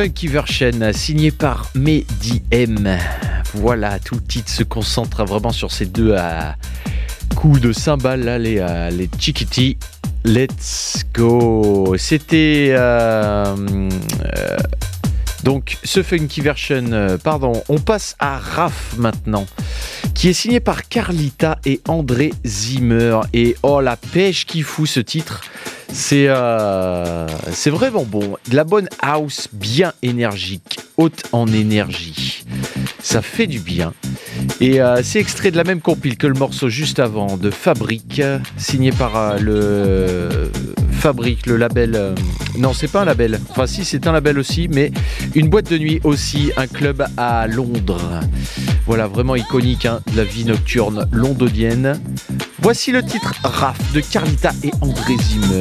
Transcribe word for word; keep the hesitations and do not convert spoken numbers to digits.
Funky Version, signé par Mehdi M. Voilà, tout le titre se concentre vraiment sur ces deux à coups de cymbales, là, les, euh, les Chiquiti. Let's go. C'était euh, euh, donc ce Funky Version, euh, pardon. On passe à Raph maintenant, qui est signé par Carlita et André Zimmer. Et oh, la pêche qui fout ce titre. C'est, euh, c'est vraiment bon. De la bonne house bien énergique, haute en énergie. Ça fait du bien. Et euh, c'est extrait de la même compile que le morceau juste avant de Fabrique, signé par euh, le Fabrique, le label. Euh, non, c'est pas un label. Enfin, si, c'est un label aussi, mais une boîte de nuit aussi, un club à Londres. Voilà, vraiment iconique, hein, de la vie nocturne londonienne. Voici le titre Raph de Carlita et André Zimmer.